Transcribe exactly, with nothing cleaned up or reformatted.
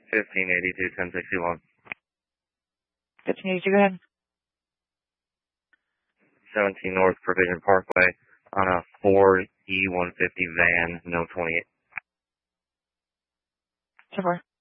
fifteen eighty-two, ten sixty-one. fifteen eighty-two, go ahead. seventeen North Provision Parkway on a Ford E one fifty van, no twenty-eight. So far.